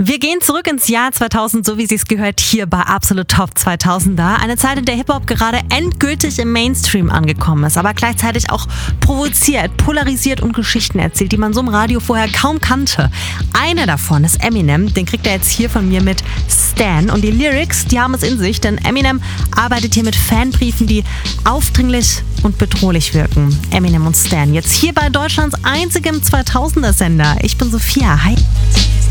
Wir gehen zurück ins Jahr 2000, so wie es gehört, hier bei Absolute Top 2000er. Eine Zeit, in der Hip-Hop gerade endgültig im Mainstream angekommen ist, aber gleichzeitig auch provoziert, polarisiert und Geschichten erzählt, die man so im Radio vorher kaum kannte. Eine davon ist Eminem, den kriegt er jetzt hier von mir mit Stan. Und die Lyrics, die haben es in sich, denn Eminem arbeitet hier mit Fanbriefen, die aufdringlich und bedrohlich wirken. Eminem und Stan, jetzt hier bei Deutschlands einzigem 2000er-Sender. Ich bin Sophia, hi.